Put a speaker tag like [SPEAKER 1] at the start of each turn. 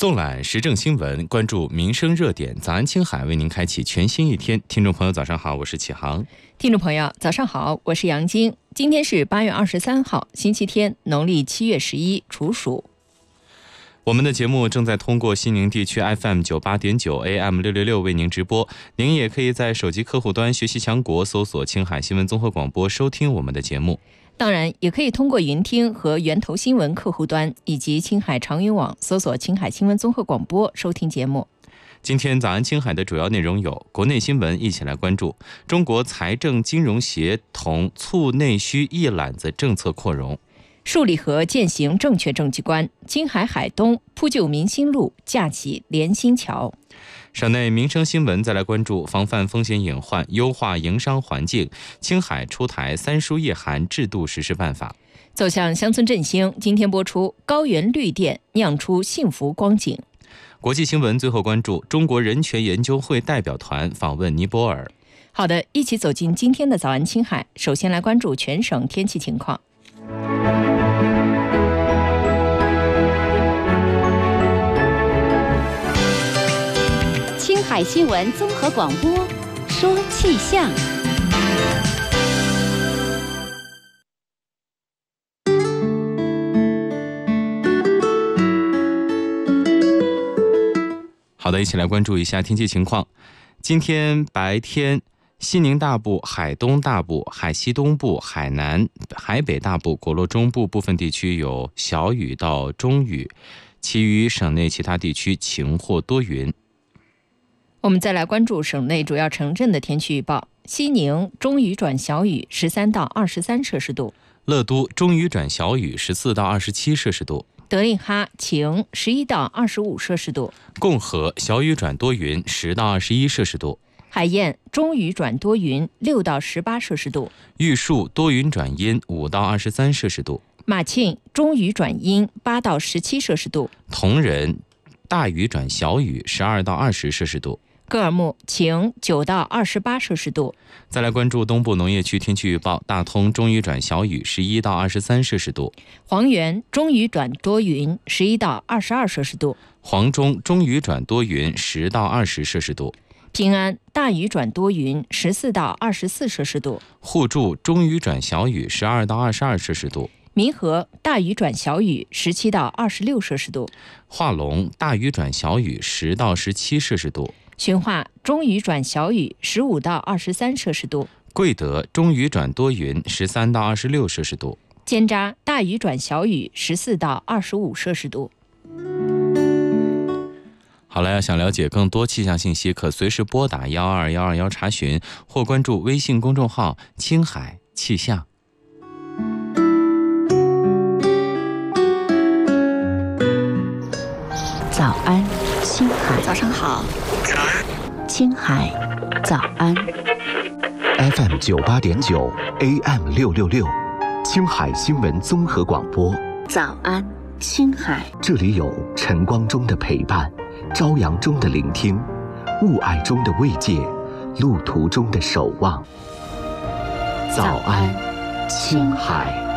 [SPEAKER 1] 纵览时政新闻，关注民生热点，早安青海为您开启全新一天。听众朋友早上好，我是启航。
[SPEAKER 2] 听众朋友早上好，我是杨晶。今天是8月23号星期天，农历7月11处暑。
[SPEAKER 1] 我们的节目正在通过西宁地区 FM 98.9 AM 666为您直播，您也可以在手机客户端学习强国搜索青海新闻综合广播收听我们的节目。
[SPEAKER 2] 当然也可以通过云听和源头新闻客户端以及青海长云网搜索青海新闻综合广播收听节目。
[SPEAKER 1] 今天早安青海的主要内容有：国内新闻一起来关注，中国财政金融协同促内需一揽子政策扩容；
[SPEAKER 2] 树立和践行正确政绩观，青海海东铺就民心路，架起连心桥。
[SPEAKER 1] 省内民生新闻再来关注，防范风险隐患，优化营商环境，青海出台3书1函制度实施办法。
[SPEAKER 2] 走向乡村振兴，今天播出高原绿电酿出幸福光景。
[SPEAKER 1] 国际新闻最后关注，中国人权研究会代表团访问尼泊尔。
[SPEAKER 2] 好的，一起走进今天的早安青海。首先来关注全省天气情况。
[SPEAKER 3] 青海新闻综合广播说气象。
[SPEAKER 1] 好的，一起来关注一下天气情况。今天白天，西宁大部、海东大部、海西东部、海南、海北大部、果洛中部部分地区有小雨到中雨，其余省内其他地区晴或多云。
[SPEAKER 2] 我们再来关注省内主要城镇的天气预报。西宁中雨转小雨，13到23摄氏度；
[SPEAKER 1] 乐都中雨转小雨，14到27摄氏度；
[SPEAKER 2] 德令哈晴，11到25摄氏度；
[SPEAKER 1] 共和小雨转多云，10到21摄氏度；
[SPEAKER 2] 海晏中雨转多云，6到18摄氏度；
[SPEAKER 1] 玉树多云转阴，5到23摄氏度；
[SPEAKER 2] 马庆中雨转阴，8到17摄氏度；
[SPEAKER 1] 铜仁大雨转小雨，12到20摄氏度；
[SPEAKER 2] 格尔木晴，9到28摄氏度。
[SPEAKER 1] 再来关注东部农业区天气预报，大通中雨转小雨，11到23摄氏度；
[SPEAKER 2] 黄原中雨转多云，11到22摄氏度；
[SPEAKER 1] 黄中中雨转多云，10到20摄氏度；
[SPEAKER 2] 平安大雨转多云，14到24摄氏度；
[SPEAKER 1] 互助中雨转小雨，12到22摄氏度；
[SPEAKER 2] 民和大雨转小雨，17到26摄氏度；
[SPEAKER 1] 化龙大雨转小雨，10到17摄氏度；
[SPEAKER 2] 循化中雨转小雨，15到23摄氏度；
[SPEAKER 1] 贵德中雨转多云，13到26摄氏度；
[SPEAKER 2] 尖扎大雨转小雨，14到25摄氏度。
[SPEAKER 1] 好了，要想了解更多气象信息，可随时拨打12121查询，或关注微信公众号青海气象。
[SPEAKER 3] 早安青海，
[SPEAKER 4] 早上好。
[SPEAKER 3] 青海早安。
[SPEAKER 5] FM 98.9 AM 666，青海新闻综合广播。
[SPEAKER 3] 早安青海，
[SPEAKER 5] 这里有晨光中的陪伴，朝阳中的聆听，雾霭中的慰藉，路途中的守望。早安青海。